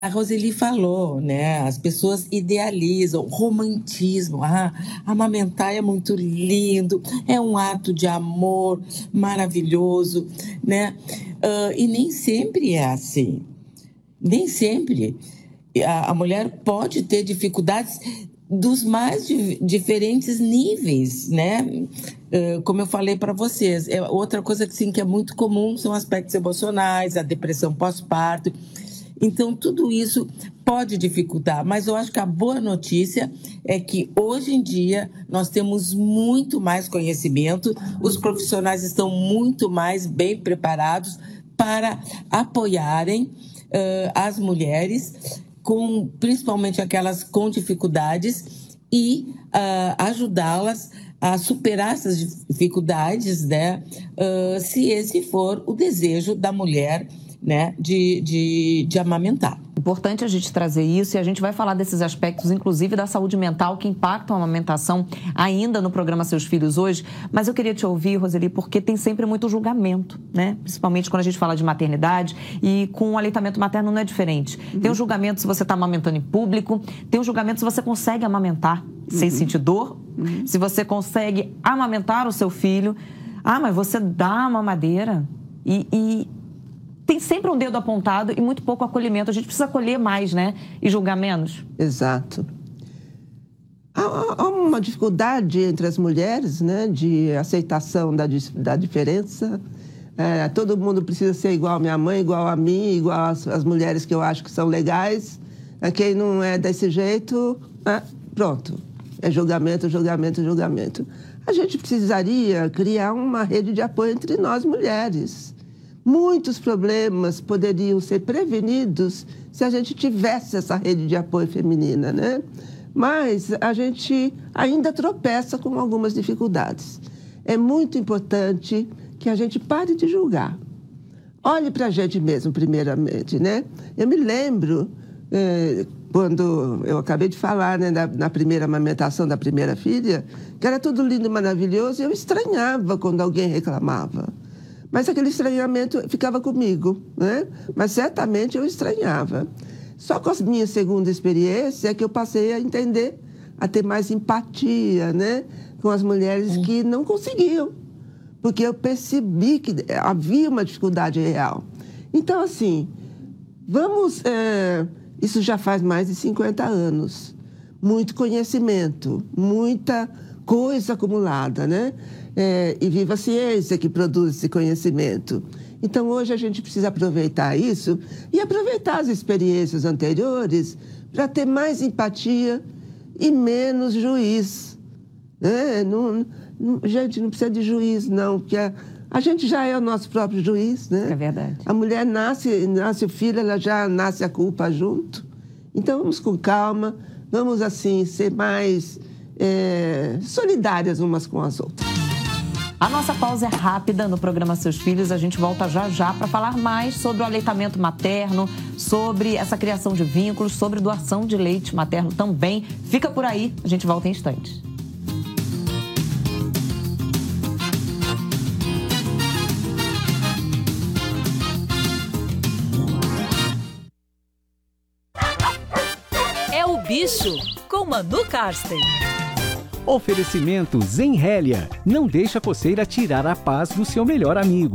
A Roseli falou, né? As pessoas idealizam, romantismo. Ah, amamentar é muito lindo, é um ato de amor maravilhoso, né? E nem sempre é assim. Nem sempre. A mulher pode ter dificuldades dos mais diferentes níveis, né? Como eu falei para vocês, outra coisa que, sim, que é muito comum são aspectos emocionais, a depressão pós-parto. Então, tudo isso pode dificultar, mas eu acho que a boa notícia é que hoje em dia nós temos muito mais conhecimento, os profissionais estão muito mais bem preparados para apoiarem as mulheres, principalmente aquelas com dificuldades, e ajudá-las a superar essas dificuldades, né? Se esse for o desejo da mulher, né, de amamentar. Importante a gente trazer isso, e a gente vai falar desses aspectos, inclusive da saúde mental, que impactam a amamentação ainda no programa Seus Filhos hoje. Mas eu queria te ouvir, Roseli, porque tem sempre muito julgamento, né? Principalmente quando a gente fala de maternidade, e com o aleitamento materno não é diferente. Tem um julgamento se você está amamentando em público, tem um julgamento se você consegue amamentar sem sentir dor, se você consegue amamentar o seu filho. Ah, mas você dá a mamadeira e tem sempre um dedo apontado e muito pouco acolhimento. A gente precisa acolher mais, né? E julgar menos. Exato. Há uma dificuldade entre as mulheres, né? De aceitação da diferença. Todo mundo precisa ser igual a minha mãe, igual a mim, igual às mulheres que eu acho que são legais. Quem não é desse jeito, pronto. É julgamento, julgamento, julgamento. A gente precisaria criar uma rede de apoio entre nós mulheres. Muitos problemas poderiam ser prevenidos se a gente tivesse essa rede de apoio feminina, né? Mas a gente ainda tropeça com algumas dificuldades. É muito importante que a gente pare de julgar. Olhe para a gente mesmo, primeiramente, né? Eu me lembro, quando eu acabei de falar, né, na primeira amamentação da primeira filha, que era tudo lindo e maravilhoso, e eu estranhava quando alguém reclamava. Mas aquele estranhamento ficava comigo, né? Mas certamente eu estranhava. Só com a minha segunda experiência é que eu passei a entender, a ter mais empatia, né? Com as mulheres que não conseguiam. Porque eu percebi que havia uma dificuldade real. Então, assim, vamos... isso já faz mais de 50 anos. Muito conhecimento, muita coisa acumulada, né? E viva a ciência que produz esse conhecimento. Então, hoje a gente precisa aproveitar isso e aproveitar as experiências anteriores para ter mais empatia e menos juiz. Gente, não precisa de juiz, não, porque a gente já é o nosso próprio juiz, né? É verdade. A mulher nasce o filho, ela já nasce a culpa junto. Então, vamos com calma, vamos, assim, ser mais solidárias umas com as outras. A nossa pausa é rápida no programa Seus Filhos. A gente volta já para falar mais sobre o aleitamento materno, sobre essa criação de vínculos, sobre doação de leite materno também. Fica por aí, a gente volta em instantes. É o Bicho, com Manu Karsten. Oferecimento Zenrélia. Não deixa a coceira tirar a paz do seu melhor amigo.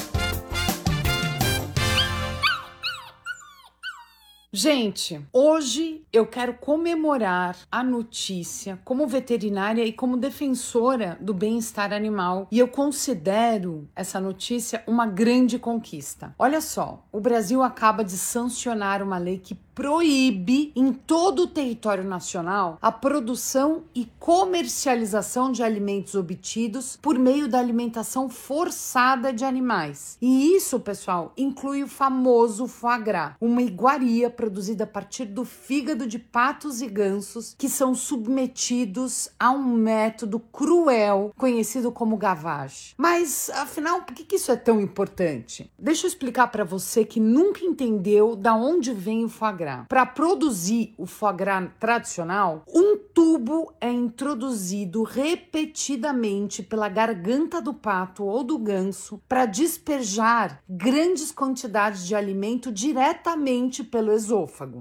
Gente, hoje eu quero comemorar a notícia como veterinária e como defensora do bem-estar animal. E eu considero essa notícia uma grande conquista. Olha só, o Brasil acaba de sancionar uma lei que proíbe em todo o território nacional a produção e comercialização de alimentos obtidos por meio da alimentação forçada de animais. E isso, pessoal, inclui o famoso foie gras, uma iguaria produzida a partir do fígado de patos e gansos que são submetidos a um método cruel conhecido como gavage. Mas, afinal, por que isso é tão importante? Deixa eu explicar para você que nunca entendeu da onde vem o foie gras. gras. Para produzir o foie gras tradicional, um tubo é introduzido repetidamente pela garganta do pato ou do ganso para despejar grandes quantidades de alimento diretamente pelo esôfago.